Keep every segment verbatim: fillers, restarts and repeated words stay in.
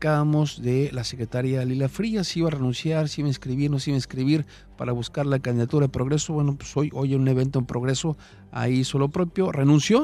platicábamos de la secretaria Lila Frías, si iba a renunciar, si iba a inscribir, no se iba a inscribir para buscar la candidatura de Progreso. Bueno, pues hoy, hoy en un evento en Progreso, ahí hizo lo propio, renunció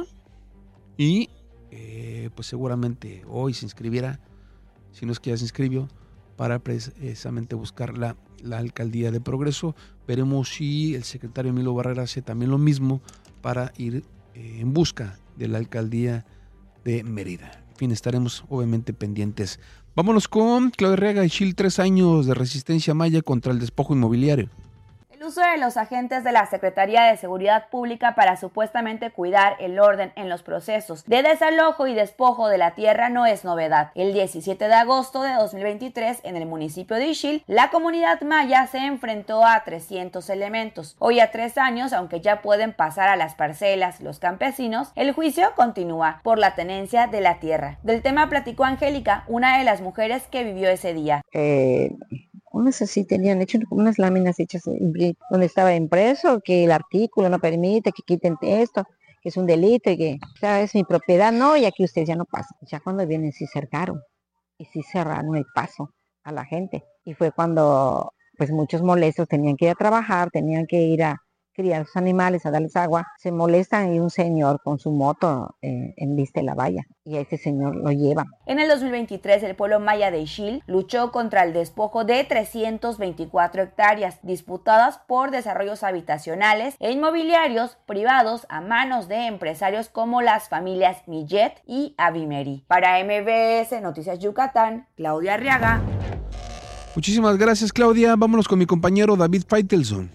y eh, pues seguramente hoy se inscribiera, si no es que ya se inscribió, para precisamente buscar la, la alcaldía de Progreso. Veremos si el secretario Emilio Barrera hace también lo mismo para ir eh, en busca de la alcaldía de Mérida. En fin, estaremos obviamente pendientes. Vámonos con Claudia Arriaga y Chile, tres años de resistencia maya contra el despojo inmobiliario. El uso de los agentes de la Secretaría de Seguridad Pública para supuestamente cuidar el orden en los procesos de desalojo y despojo de la tierra no es novedad. El diecisiete de agosto de dos mil veintitrés, en el municipio de Ixil, la comunidad maya se enfrentó a trescientos elementos. Hoy, a tres años, aunque ya pueden pasar a las parcelas los campesinos, el juicio continúa por la tenencia de la tierra. Del tema platicó Angélica, una de las mujeres que vivió ese día. Eh... Unos así tenían hecho unas láminas hechas donde estaba impreso que el artículo no permite que quiten esto, que es un delito y que o sea, es mi propiedad, no, y aquí ustedes ya no pasan. Ya cuando vienen sí cercaron y sí cerraron el paso a la gente. Y fue cuando pues muchos molestos tenían que ir a trabajar, tenían que ir a criar a sus animales, a darles agua, se molestan y un señor con su moto eh, embiste la valla y a ese señor lo lleva. En el dos mil veintitrés, el pueblo maya de Ixil luchó contra el despojo de trescientas veinticuatro hectáreas disputadas por desarrollos habitacionales e inmobiliarios privados a manos de empresarios como las familias Millet y Avimeri. Para M B S Noticias Yucatán, Claudia Arriaga. Muchísimas gracias, Claudia. Vámonos con mi compañero David Faitelson.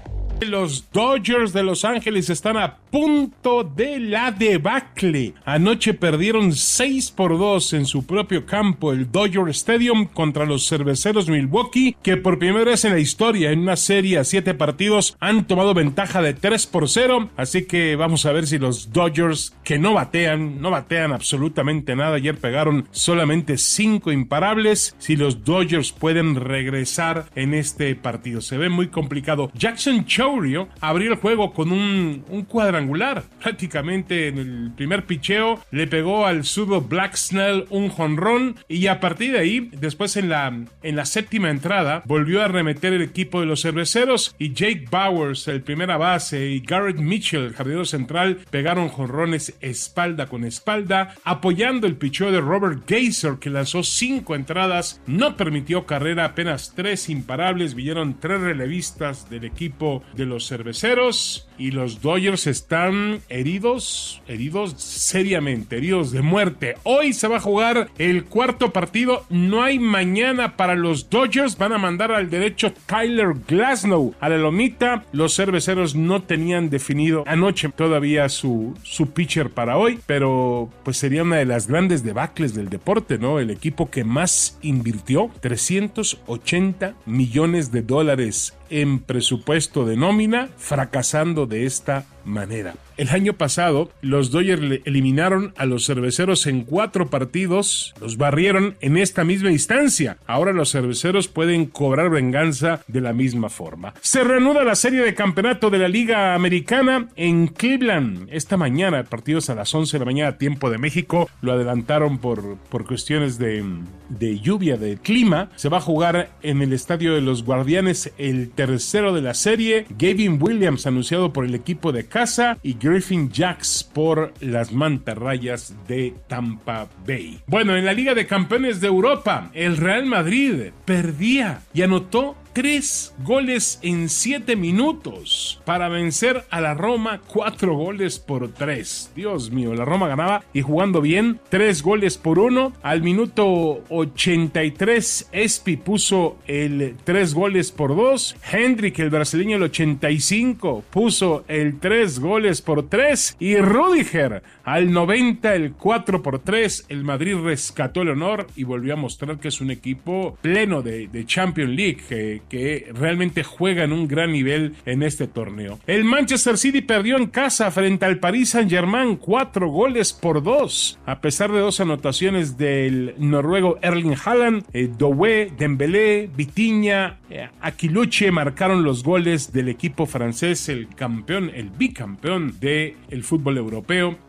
Los Dodgers de Los Ángeles están a punto de la debacle. Anoche perdieron seis por dos en su propio campo, el Dodger Stadium, contra los Cerveceros Milwaukee, que por primera vez en la historia, en una serie a siete partidos, han tomado ventaja de tres por cero. Así que vamos a ver si los Dodgers, que no batean, no batean absolutamente nada, ayer pegaron solamente cinco imparables, si los Dodgers pueden regresar en este partido. Se ve muy complicado. Jackson Chourio abrió el juego con un, un cuadrangular. Prácticamente en el primer picheo le pegó al zurdo Black Snell un jonrón y a partir de ahí, después en la, en la séptima entrada, volvió a arremeter el equipo de los Cerveceros y Jake Bowers, el primera base, y Garrett Mitchell, el jardinero central, pegaron jonrones espalda con espalda, apoyando el picheo de Robert Geyser, que lanzó cinco entradas, no permitió carrera, apenas tres imparables, vinieron tres relevistas del equipo de los Cerveceros y los Dodgers están heridos, heridos seriamente, heridos de muerte. Hoy se va a jugar el cuarto partido, no hay mañana para los Dodgers, van a mandar al derecho Tyler Glasnow a la lomita. Los Cerveceros no tenían definido anoche todavía su, su pitcher para hoy, pero pues sería una de las grandes debacles del deporte, ¿no? El equipo que más invirtió, trescientos ochenta millones de dólares en presupuesto de nómina, fracasando de esta manera. El año pasado, los Dodgers eliminaron a los Cerveceros en cuatro partidos, los barrieron en esta misma instancia. Ahora los Cerveceros pueden cobrar venganza de la misma forma. Se reanuda la serie de campeonato de la Liga Americana en Cleveland. Esta mañana, partidos a las once de la mañana, tiempo de México, lo adelantaron por, por cuestiones de, de lluvia, de clima. Se va a jugar en el estadio de los Guardianes, el tercero de la serie. Gavin Williams, anunciado por el equipo de casa, y Griffin Jax por las mantarrayas de Tampa Bay. Bueno, en la Liga de Campeones de Europa, el Real Madrid perdía y anotó tres goles en siete minutos para vencer a la Roma, cuatro goles por tres. Dios mío, la Roma ganaba y jugando bien, tres goles por uno. Al minuto ochenta y tres, Espi puso el tres goles por dos. Hendrik, el brasileño, el ochenta y cinco, puso el tres goles por tres. Y Rüdiger, al noventa, el cuatro por tres. El Madrid rescató el honor y volvió a mostrar que es un equipo pleno de, de Champions League, que que realmente juega en un gran nivel en este torneo. El Manchester City perdió en casa frente al Paris Saint-Germain, cuatro goles por dos, a pesar de dos anotaciones del noruego Erling Haaland. eh, Doué, Dembélé, Vitinha, eh, Aquiluche marcaron los goles del equipo francés, el campeón, el bicampeón del fútbol europeo.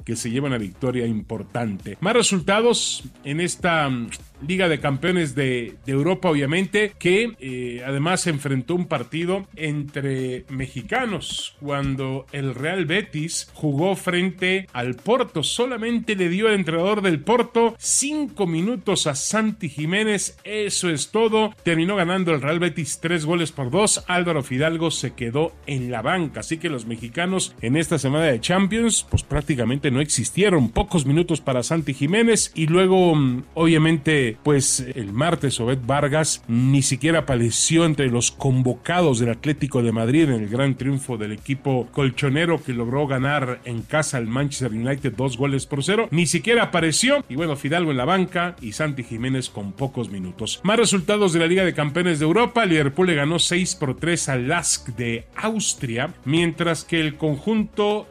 que se lleva una victoria importante. Más resultados en esta um, Liga de Campeones de, de Europa, obviamente, que eh, además enfrentó un partido entre mexicanos cuando el Real Betis jugó frente al Porto. Solamente le dio el entrenador del Porto cinco minutos a Santi Jiménez, eso es todo. Terminó ganando el Real Betis tres goles por dos. Álvaro Fidalgo se quedó en la banca, así que los mexicanos en esta semana de Champions pues prácticamente no existieron. Pocos minutos para Santi Jiménez y luego obviamente pues el martes Obed Vargas ni siquiera apareció entre los convocados del Atlético de Madrid en el gran triunfo del equipo colchonero que logró ganar en casa al Manchester United dos goles por cero. Ni siquiera apareció y bueno, Fidalgo en la banca y Santi Jiménez con pocos minutos. Más resultados de la Liga de Campeones de Europa. Liverpool le ganó seis por tres al Lask de Austria, mientras que el conjunto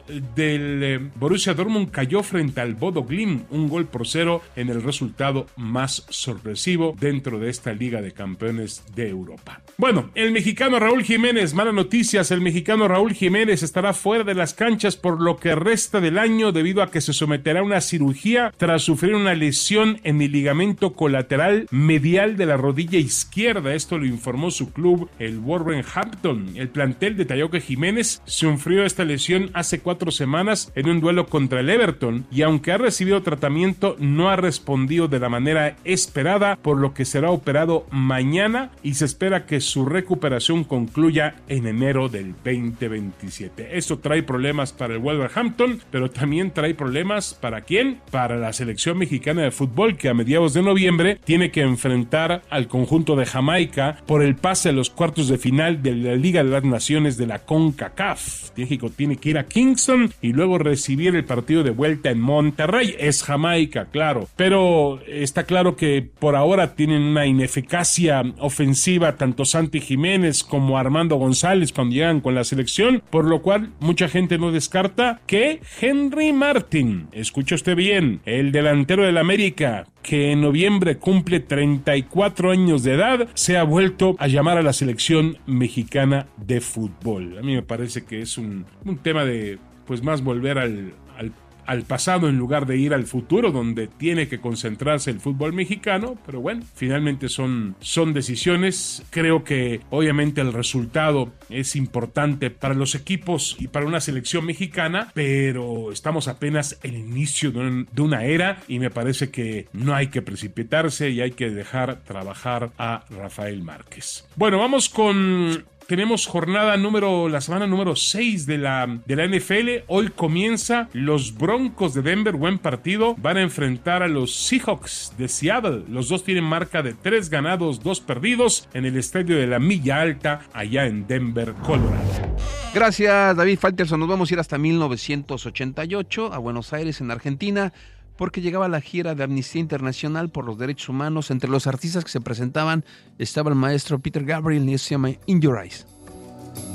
del Borussia Dortmund cayó frente al Bodo Glimt un gol por cero en el resultado más sorpresivo dentro de esta Liga de Campeones de Europa. Bueno, el mexicano Raúl Jiménez, malas noticias, el mexicano Raúl Jiménez estará fuera de las canchas por lo que resta del año debido a que se someterá a una cirugía tras sufrir una lesión en el ligamento colateral medial de la rodilla izquierda. Esto lo informó su club, el Wolverhampton. El plantel detalló que Jiménez sufrió esta lesión hace cuatro semanas en un duelo contra el Everton y aunque ha recibido tratamiento no ha respondido de la manera esperada, por lo que será operado mañana y se espera que su recuperación concluya en enero del veinte veintisiete. Esto trae problemas para el Wolverhampton, pero también trae problemas ¿para quién? Para la selección mexicana de fútbol, que a mediados de noviembre tiene que enfrentar al conjunto de Jamaica por el pase a los cuartos de final de la Liga de las Naciones de la CONCACAF. México tiene que ir a Kingston y luego recibir el partido de vuelta en Monterrey. Es Jamaica, claro, pero está claro que por ahora tienen una ineficacia ofensiva tanto Santi Jiménez como Armando González cuando llegan con la selección, por lo cual mucha gente no descarta que Henry Martin, escuche usted bien, el delantero del América, que en noviembre cumple treinta y cuatro años de edad, se ha vuelto a llamar a la selección mexicana de fútbol. A mí me parece que es un, un tema de pues más volver al, al al pasado en lugar de ir al futuro, donde tiene que concentrarse el fútbol mexicano, pero bueno, finalmente son, son decisiones. Creo que obviamente el resultado es importante para los equipos y para una selección mexicana, pero estamos apenas en el inicio de, un, de una era y me parece que no hay que precipitarse y hay que dejar trabajar a Rafael Márquez. Bueno, vamos con... Tenemos jornada número, la semana número seis de la, de la N F L. Hoy comienza los Broncos de Denver, buen partido. Van a enfrentar a los Seahawks de Seattle. Los dos tienen marca de tres ganados, dos perdidos en el estadio de la Milla Alta, allá en Denver, Colorado. Gracias, David Falterson. Nos vamos a ir hasta mil novecientos ochenta y ocho, a Buenos Aires, en Argentina, porque llegaba la gira de Amnistía Internacional por los Derechos Humanos. Entre los artistas que se presentaban estaba el maestro Peter Gabriel y se llama In Your Eyes.